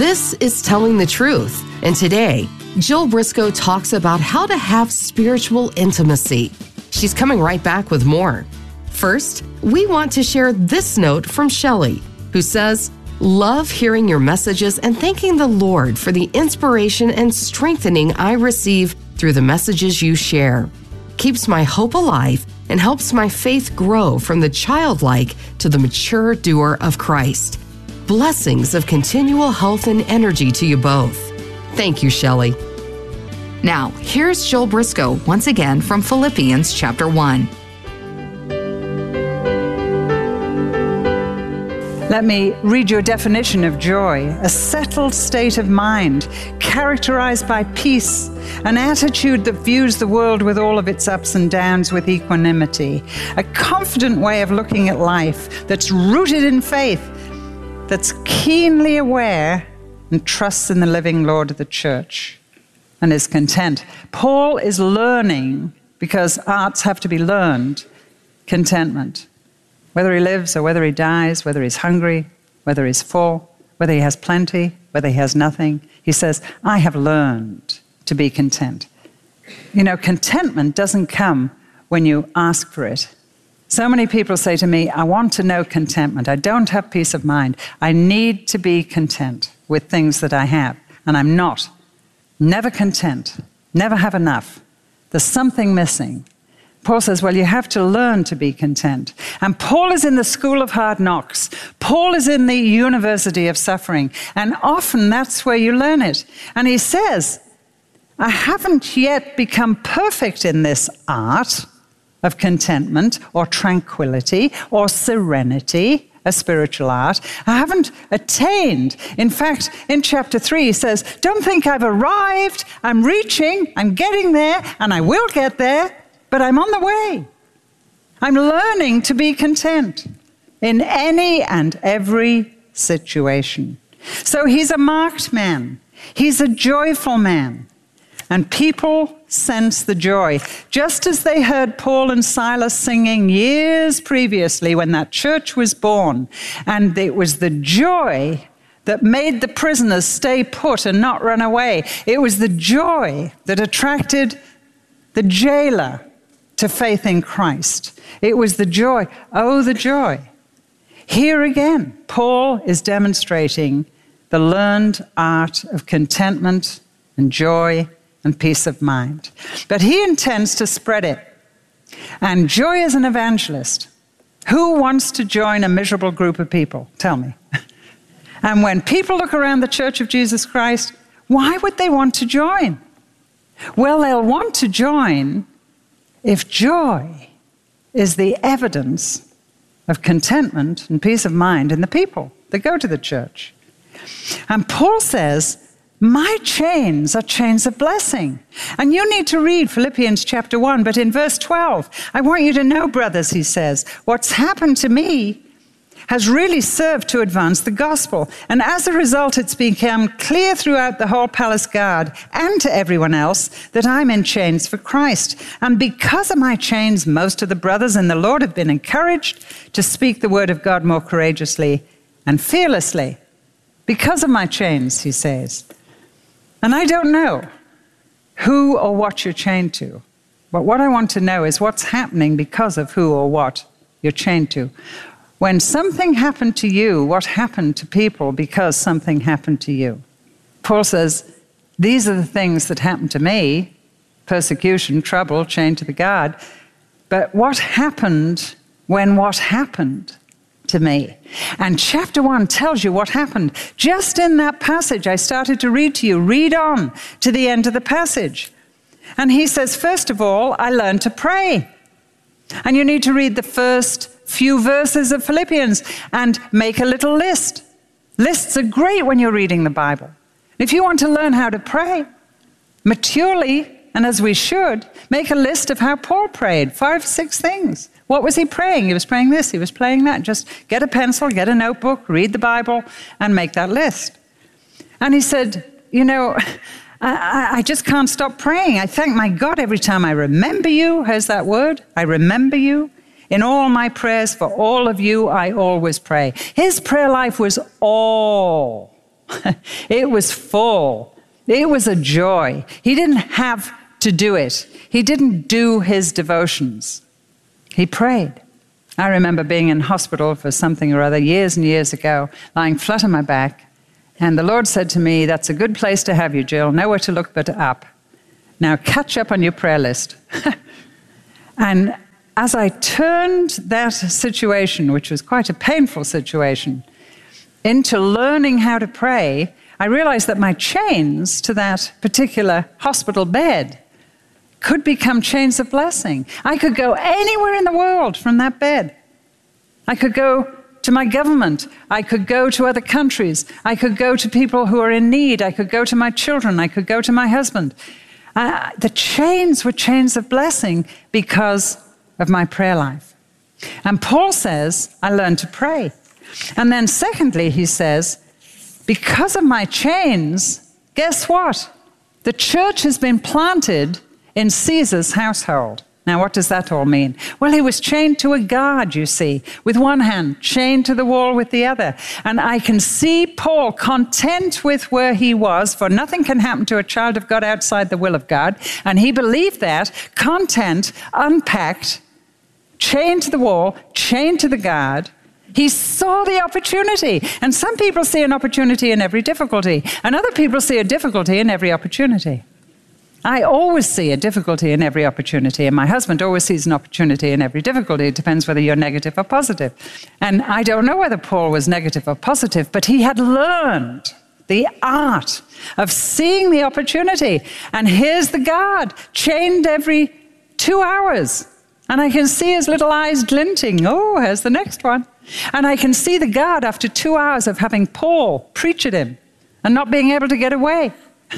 This is Telling the Truth, and today, Jill Briscoe talks about how to have spiritual intimacy. She's coming right back with more. First, we want to share this note from Shelley, who says, "Love hearing your messages and thanking the Lord for the inspiration and strengthening I receive through the messages you share. Keeps my hope alive and helps my faith grow from the childlike to the mature doer of Christ. Blessings of continual health and energy to you both." Thank you, Shelley. Now, here's Jill Briscoe once again from Philippians chapter 1. Let me read your definition of joy: a settled state of mind, characterized by peace, an attitude that views the world with all of its ups and downs with equanimity, a confident way of looking at life that's rooted in faith, that's keenly aware and trusts in the living Lord of the church, and is content. Paul is learning, because arts have to be learned, contentment. Whether he lives or whether he dies, whether he's hungry, whether he's full, whether he has plenty, whether he has nothing, he says, I have learned to be content. You know, contentment doesn't come when you ask for it. So many people say to me, I want to know contentment. I don't have peace of mind. I need to be content with things that I have, and I'm not. Never content, never have enough. There's something missing. Paul says, well, you have to learn to be content. And Paul is in the school of hard knocks. Paul is in the university of suffering. And often that's where you learn it. And he says, I haven't yet become perfect in this art of contentment or tranquility or serenity, a spiritual art. I haven't attained. In fact, in chapter 3, he says, don't think I've arrived. I'm reaching. I'm getting there. And I will get there. But I'm on the way. I'm learning to be content in any and every situation. So he's a marked man. He's a joyful man. And people sense the joy. Just as they heard Paul and Silas singing years previously when that church was born. And it was the joy that made the prisoners stay put and not run away. It was the joy that attracted the jailer to faith in Christ. It was the joy. Oh, the joy. Here again, Paul is demonstrating the learned art of contentment and joy and peace of mind. But he intends to spread it. And joy as an evangelist. Who wants to join a miserable group of people? Tell me. And when people look around the Church of Jesus Christ, why would they want to join? Well, they'll want to join if joy is the evidence of contentment and peace of mind in the people that go to the church. And Paul says, my chains are chains of blessing. And you need to read Philippians chapter 1, but in verse 12, I want you to know, brothers, he says, what's happened to me has really served to advance the gospel. And as a result, it's become clear throughout the whole palace guard and to everyone else that I'm in chains for Christ. And because of my chains, most of the brothers in the Lord have been encouraged to speak the word of God more courageously and fearlessly. Because of my chains, he says. And I don't know who or what you're chained to. But what I want to know is what's happening because of who or what you're chained to. When something happened to you, what happened to people because something happened to you? Paul says, these are the things that happened to me: persecution, trouble, chained to the guard. But what happened when what happened to me? And chapter 1 tells you what happened. Just in that passage I started to read to you, read on to the end of the passage. And he says, first of all, I learned to pray. And you need to read the first few verses of Philippians and make a little list. Lists are great when you're reading the Bible. If you want to learn how to pray maturely, and as we should, make a list of how Paul prayed, 5, 6 things. What was he praying? He was praying this, he was praying that. Just get a pencil, get a notebook, read the Bible, and make that list. And he said, you know, I just can't stop praying. I thank my God every time I remember you. Here's that word. I remember you. In all my prayers for all of you, I always pray. His prayer life was all It was full. It was a joy. He didn't have to do it. He didn't do his devotions. He prayed. I remember being in hospital for something or other years and years ago, lying flat on my back, and the Lord said to me, "That's a good place to have you, Jill. Nowhere to look but up. Now catch up on your prayer list." And as I turned that situation, which was quite a painful situation, into learning how to pray, I realized that my chains to that particular hospital bed could become chains of blessing. I could go anywhere in the world from that bed. I could go to my government. I could go to other countries. I could go to people who are in need. I could go to my children. I could go to my husband. The chains were chains of blessing because of my prayer life. And Paul says, I learned to pray. And then secondly, he says, because of my chains, guess what? The church has been planted in Caesar's household. Now, what does that all mean? Well, he was chained to a guard, you see, with one hand, chained to the wall with the other. And I can see Paul content with where he was, for nothing can happen to a child of God outside the will of God. And he believed that, content, unpacked, chained to the wall, chained to the guard. He saw the opportunity. And some people see an opportunity in every difficulty, and other people see a difficulty in every opportunity. I always see a difficulty in every opportunity, and my husband always sees an opportunity in every difficulty. It depends whether you're negative or positive. And I don't know whether Paul was negative or positive, but he had learned the art of seeing the opportunity. And here's the guard, chained every 2 hours. And I can see his little eyes glinting. Oh, here's the next one. And I can see the guard after 2 hours of having Paul preach at him and not being able to get away.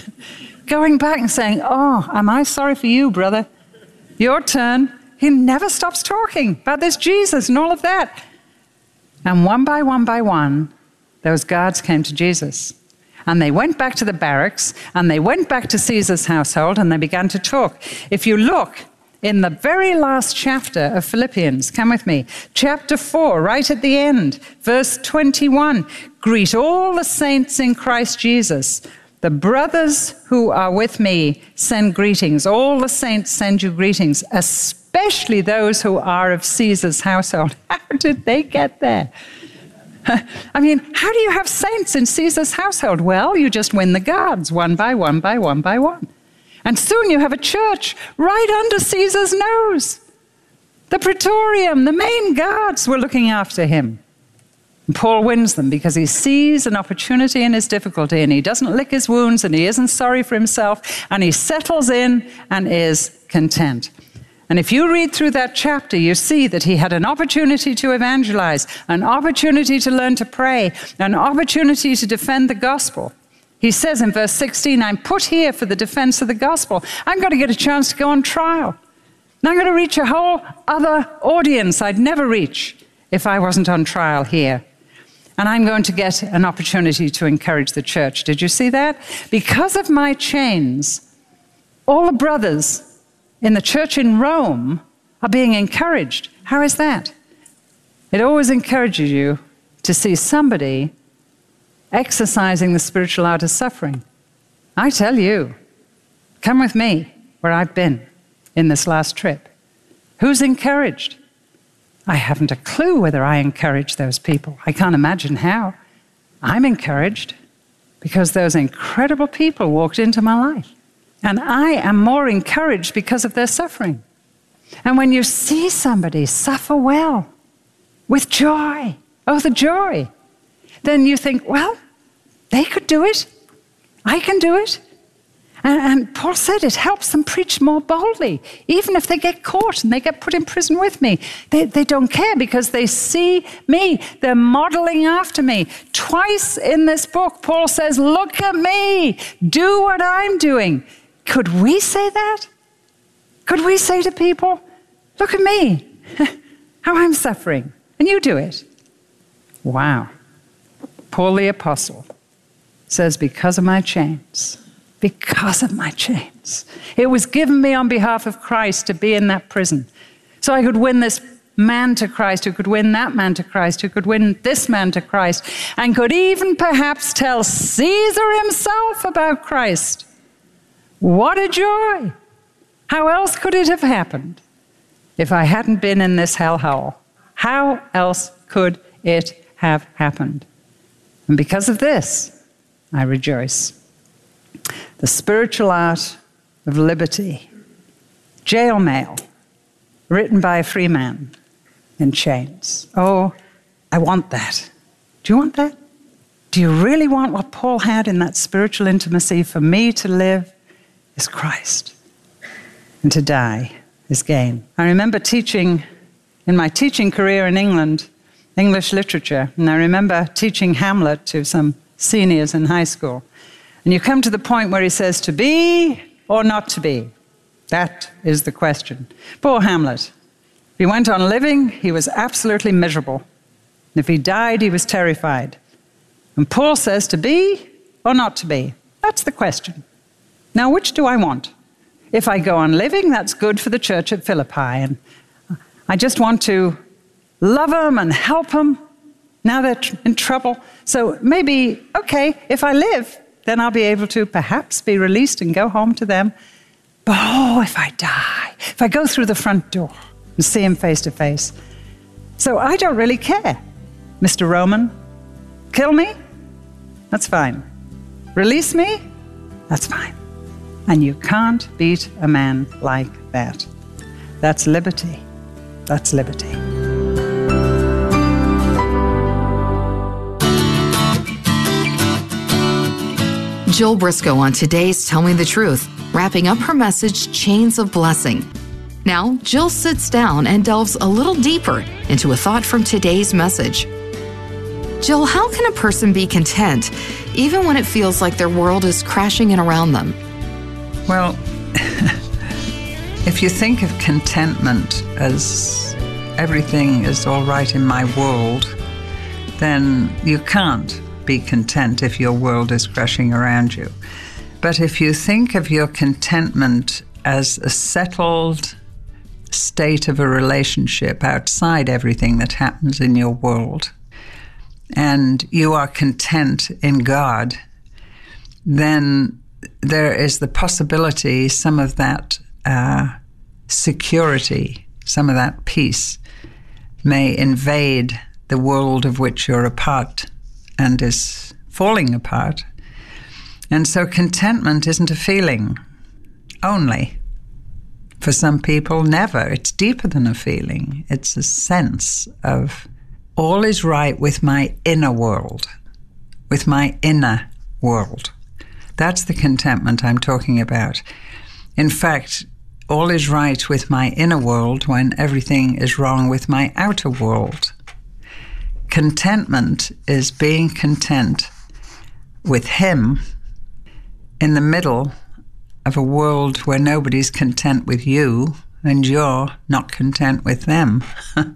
Going back and saying, "Oh, am I sorry for you, brother? Your turn." He never stops talking about this Jesus and all of that. And one by one, those guards came to Jesus. And they went back to the barracks, and they went back to Caesar's household, and they began to talk. If you look in the very last chapter of Philippians, come with me, chapter 4, right at the end, verse 21, "Greet all the saints in Christ Jesus. The brothers who are with me send greetings. All the saints send you greetings, especially those who are of Caesar's household." How did they get there? I mean, how do you have saints in Caesar's household? Well, you just win the guards one by one by one by one. And soon you have a church right under Caesar's nose. The Praetorium, the main guards were looking after him. And Paul wins them because he sees an opportunity in his difficulty, and he doesn't lick his wounds, and he isn't sorry for himself, and he settles in and is content. And if you read through that chapter, you see that he had an opportunity to evangelize, an opportunity to learn to pray, an opportunity to defend the gospel. He says in verse 16, "I'm put here for the defense of the gospel." I'm going to get a chance to go on trial. And I'm going to reach a whole other audience I'd never reach if I wasn't on trial here. And I'm going to get an opportunity to encourage the church. Did you see that? Because of my chains, all the brothers in the church in Rome are being encouraged. How is that? It always encourages you to see somebody exercising the spiritual art of suffering. I tell you, come with me where I've been in this last trip. Who's encouraged? I haven't a clue whether I encourage those people. I can't imagine how. I'm encouraged because those incredible people walked into my life. And I am more encouraged because of their suffering. And when you see somebody suffer well, with joy, oh, the joy, then you think, well, they could do it. I can do it. And Paul said it helps them preach more boldly. Even if they get caught and they get put in prison with me, they don't care because they see me. They're modeling after me. Twice in this book, Paul says, "Look at me. Do what I'm doing." Could we say that? Could we say to people, "Look at me, how I'm suffering, and you do it"? Wow. Paul the Apostle says, "Because of my chains, because of my chains. It was given me on behalf of Christ to be in that prison so I could win this man to Christ, who could win that man to Christ, who could win this man to Christ, and could even perhaps tell Caesar himself about Christ. What a joy! How else could it have happened if I hadn't been in this hellhole? How else could it have happened? And because of this, I rejoice. The spiritual art of liberty. Jail mail, written by a free man in chains. Oh, I want that. Do you want that? Do you really want what Paul had in that spiritual intimacy? For me to live is Christ, and to die is gain. I remember teaching in my teaching career in England, English literature, and I remember teaching Hamlet to some seniors in high school. And you come to the point where he says, to be or not to be? That is the question. Poor Hamlet. If he went on living, he was absolutely miserable. And if he died, he was terrified. And Paul says, to be or not to be? That's the question. Now, which do I want? If I go on living, that's good for the church at Philippi. And I just want to love them and help them. Now they're in trouble. So maybe, okay, if I live, then I'll be able to perhaps be released and go home to them. But oh, if I die, if I go through the front door and see him face to face. So I don't really care. Mr. Roman, kill me? That's fine. Release me? That's fine. And you can't beat a man like that. That's liberty. That's liberty. Jill Briscoe on today's Tell Me the Truth, wrapping up her message, Chains of Blessing. Now, Jill sits down and delves a little deeper into a thought from today's message. Jill, how can a person be content even when it feels like their world is crashing in around them? Well, if you think of contentment as everything is all right in my world, then you can't be content if your world is crashing around you. But if you think of your contentment as a settled state of a relationship outside everything that happens in your world, and you are content in God, then there is the possibility some of that security, some of that peace may invade the world of which you're a part and is falling apart. And so contentment isn't a feeling only. For some people, never. It's deeper than a feeling. It's a sense of all is right with my inner world, with my inner world. That's the contentment I'm talking about. In fact, all is right with my inner world when everything is wrong with my outer world. Contentment is being content with Him in the middle of a world where nobody's content with you and you're not content with them.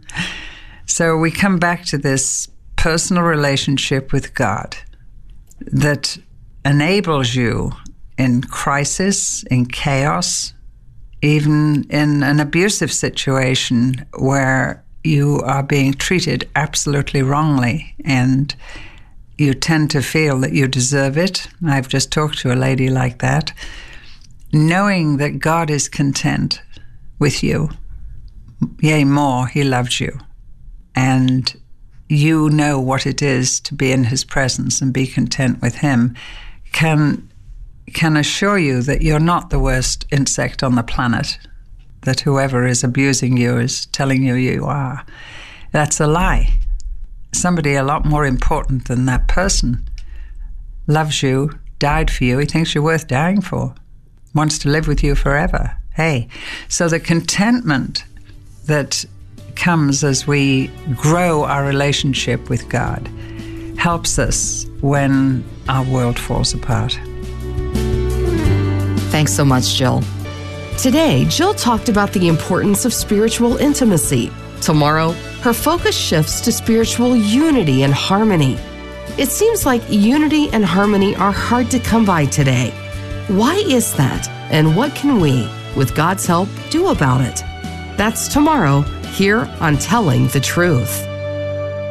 So we come back to this personal relationship with God that enables you in crisis, in chaos, even in an abusive situation where you are being treated absolutely wrongly and you tend to feel that you deserve it. I've just talked to a lady like that. Knowing that God is content with you, yea, more, He loves you. And you know what it is to be in His presence and be content with Him, can assure you that you're not the worst insect on the planet, that whoever is abusing you is telling you you are. That's a lie. Somebody a lot more important than that person loves you, died for you, he thinks you're worth dying for, wants to live with you forever. Hey, so the contentment that comes as we grow our relationship with God helps us when our world falls apart. Thanks so much, Jill. Today, Jill talked about the importance of spiritual intimacy. Tomorrow, her focus shifts to spiritual unity and harmony. It seems like unity and harmony are hard to come by today. Why is that? And what can we, with God's help, do about it? That's tomorrow, here on Telling the Truth.